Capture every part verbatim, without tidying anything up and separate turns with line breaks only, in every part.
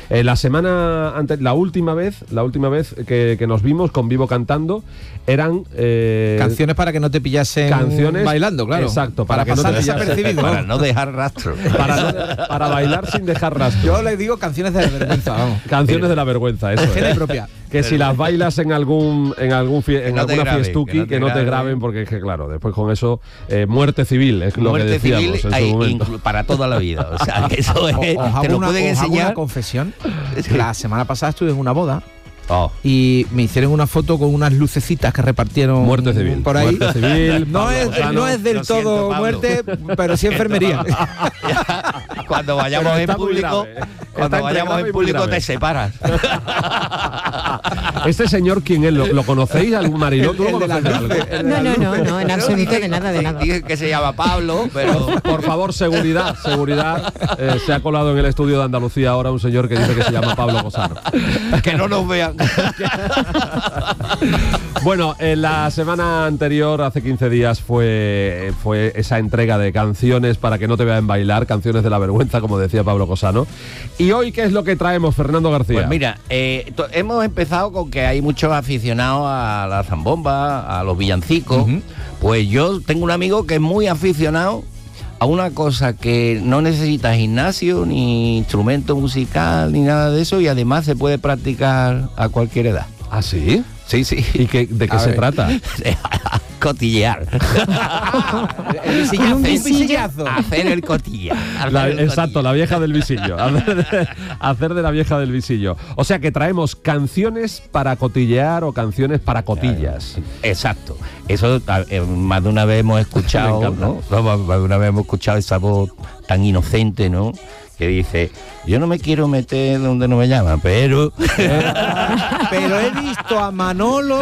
Eh, la semana antes, la última vez, la última vez que, que nos vimos con Vivo Cantando, eran eh,
canciones para que no te pillasen
canciones
bailando, claro.
Exacto, para,
para
que
pasar
no te
desapercibido.
Para no dejar rastro.
Para, no, para bailar sin dejar rastro.
Yo le digo canciones de vergüenza, vamos.
Canciones de la vergüenza, eso.
Ajena y
¿eh?
propia.
Que si las bailas en algún en algún fie, en
no
alguna
graben,
fiestuki,
que no te,
que no te
graben.
graben, porque es que claro, después con eso eh, muerte civil es lo
Muerte
que decíamos
civil
en su
hay,
momento.
inclu- para toda la vida. O sea, que eso es,
Os
te
hago
lo
una,
pueden
os hago
enseñar.
una confesión. La semana pasada estuve en una boda.
Oh.
Y me hicieron una foto con unas lucecitas que repartieron
Muerte civil.
por ahí.
Muerte civil.
No
Pablo
es,
Lozano.
no es del
Lo
todo
siento, Pablo.
muerte, pero sí enfermería.
Cuando vayamos
Pero
en
está muy
público,
grave.
cuando
Está
vayamos
grave y
en
muy
público
grave.
te separas.
Este señor, ¿quién es? ¿Lo, lo conocéis? ¿Algún Mariló? ¿Tú lo
El de
conoces
las
de algo?
luces.
No, no, no, no, en absoluto de nada, de nada.
Dije que se llama Pablo, pero
Por favor, seguridad, seguridad. Eh, se ha colado en el estudio de Andalucía ahora un señor que dice que se llama Pablo Lozano.
que no nos vean.
Bueno, en la semana anterior, hace quince días, fue, fue esa entrega de canciones para que no te vean bailar, canciones de la vergüenza, como decía Pablo Cosano. ¿Y hoy qué es lo que traemos, Fernando García?
Pues mira, eh, to- hemos empezado con que hay muchos aficionados a la zambomba, a los villancicos.
Uh-huh.
Pues yo tengo un amigo que es muy aficionado a una cosa que no necesita gimnasio, ni instrumento musical, ni nada de eso, y además se puede practicar a cualquier edad.
¿Ah, sí?
Sí, sí.
¿Y qué, de qué
A
se
ver.
trata?
Cotillear.
El visillazo,
Un
un
visillo.
visillazo.
Hacer el cotilla. hacer
La-
el
exacto,
cotilla.
la vieja del visillo. Hacer de, hacer de la vieja del visillo. O sea que traemos canciones para cotillear o canciones para cotillas.
Exacto. Eso eh, más de una vez hemos escuchado,
Me encanta.
¿no? No, Más más de una vez hemos escuchado esa voz tan inocente, ¿no? Que dice, yo no me quiero meter donde no me llaman, pero...
Pero he visto a Manolo.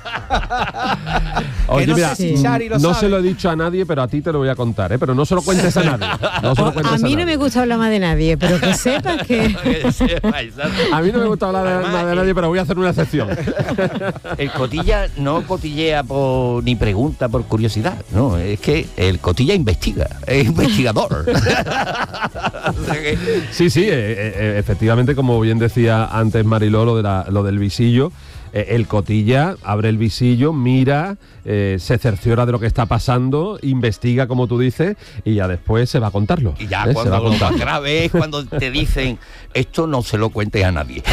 Oye,
que no
mira,
sé si Chari lo
no
sabe.
se lo he dicho a nadie, pero a ti te lo voy a contar, ¿eh? Pero no se lo cuentes a nadie. No se lo cuentes
A mí no
nadie.
me gusta hablar más de nadie, pero que sepas que...
A mí no me gusta hablar de,
Además,
nada de nadie, pero voy a hacer una excepción.
El cotilla no cotillea por, ni pregunta por curiosidad, no, es que el cotilla investiga, es investigador. O sea que-
Sí, sí, eh, eh, efectivamente, como bien decía antes Mariló, lo, de la- lo del visillo. Eh, el cotilla abre el visillo, mira, eh, se cerciora de lo que está pasando, investiga, como tú dices, y ya después se va a contarlo.
y ya
¿eh? Se va
cuando
a
lo más
contar.
grave es cuando te dicen, esto no se lo cuentes a nadie.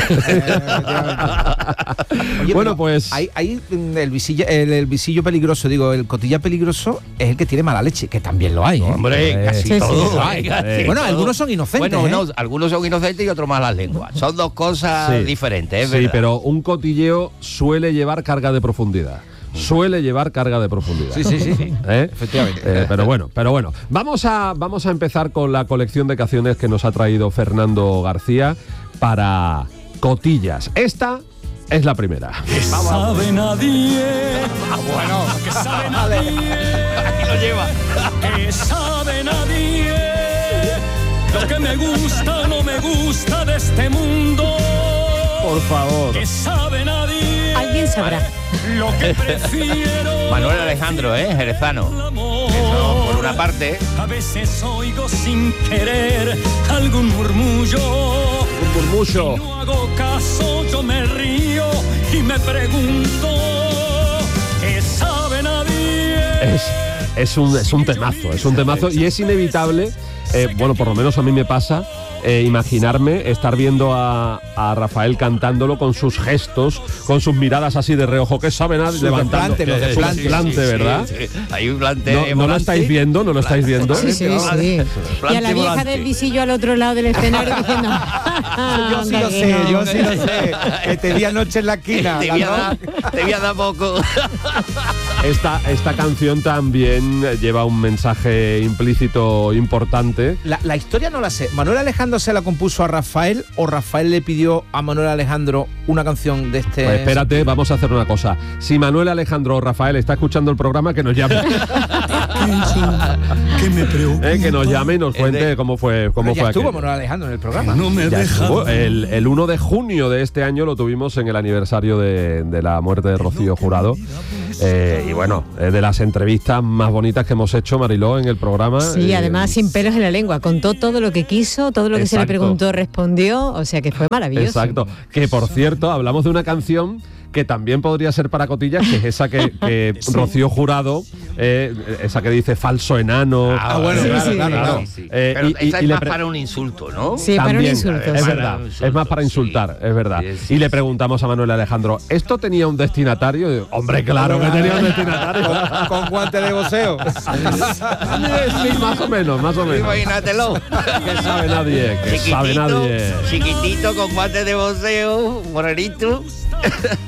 Oye,
Bueno,
pero
pues-
Hay, hay, mm, el, visillo, el, el visillo peligroso, digo, el cotilla peligroso es el que tiene mala leche, que también lo hay. ¿eh?
Hombre,
Eh,
casi
sí, sí,
todo.
sí.
hay, casi
Eh.
Bueno,
todo.
algunos son inocentes,
Bueno,
¿eh?
no, algunos son inocentes y otros malas lenguas. Son dos cosas
Sí.
diferentes, es
Sí,
verdad.
pero un cotilleo suele llevar carga de profundidad. Suele llevar carga de profundidad.
Sí, sí, sí, sí.
¿Eh?
Efectivamente.
Eh, pero bueno, pero bueno. Vamos a, vamos a empezar con la colección de canciones que nos ha traído Fernando García para cotillas. Esta es la primera.
Sabe nadie,
bueno,
que sabe nadie,
aquí lo lleva.
que sabe nadie, lo que me gusta o no me gusta de este mundo,
Por favor.
que sabe nadie,
Alguien sabrá.
lo que prefiero.
Manuel Alejandro, ¿eh? Jerezano.
el amor.
Eso, por una parte.
A veces oigo sin querer algún murmullo.
Un murmullo.
No hago caso, yo me río y me pregunto, ¿qué sabe nadie?
Es, es, un, es un temazo, es un temazo y es inevitable, eh, bueno, por lo menos a mí me pasa, eh, imaginarme estar viendo a, a Rafael cantándolo con sus gestos, con sus miradas así de reojo, que sabe nada,
Su
levantando.
desplante, los
Su
desplantes.
desplante,
Sí, sí,
¿verdad?
sí, sí. Hay un plante
No, no lo
volante.
estáis viendo, no lo estáis viendo.
Sí, sí, sí. Y a la vieja
volante.
del visillo al otro lado del escenario diciendo...
Yo sí lo sé, yo sí lo sé. Que te vi anoche en la esquina.
Te
la
voy a
no-
dar, te voy a dar poco.
Esta, esta canción también lleva un mensaje implícito importante.
La, la historia no la sé. ¿Manuel Alejandro se la compuso a Rafael o Rafael le pidió a Manuel Alejandro una canción de este?
Pues espérate, vamos a hacer una cosa. Si Manuel Alejandro o Rafael está escuchando el programa, que nos llame.
que me preocupa.
Eh, que nos llame y nos cuente
de-
cómo fue cómo
ya
fue
estuvo
aquello.
Manuel Alejandro en el programa.
No me
Ya
deja.
estuvo. El, el uno de junio de este año lo tuvimos en el aniversario de, de la muerte de Rocío Jurado. Eh, y bueno, es de las entrevistas más bonitas que hemos hecho, Mariló, en el programa.
Sí,
Eh,
además sin pelos en la lengua. Contó todo lo que quiso, todo lo que se le
Exacto.
preguntó respondió. O sea que fue maravilloso.
Exacto. Que por cierto, hablamos de una canción que también podría ser para cotillas, que es esa que, que Rocío Jurado, eh, esa que dice falso enano.
Ah, bueno,
Sí,
claro,
sí,
claro,
sí.
claro.
Sí, sí.
Eh,
Pero
y- y-
esa
y
es
le
más
pre-
para un insulto, ¿no?
Sí, para un
También,
insulto.
Es
sí.
verdad,
Para un insulto,
es más para
sí.
insultar, es verdad.
Sí, sí,
y le
sí.
preguntamos a Manuel Alejandro, ¿esto tenía un destinatario? Y digo, hombre, claro que tenía un destinatario.
Con, con guante de voceo.
Sí, más o menos, más o menos.
Imagínatelo.
Que sabe nadie, que sabe nadie.
Chiquitito, con guantes de boxeo, morenito.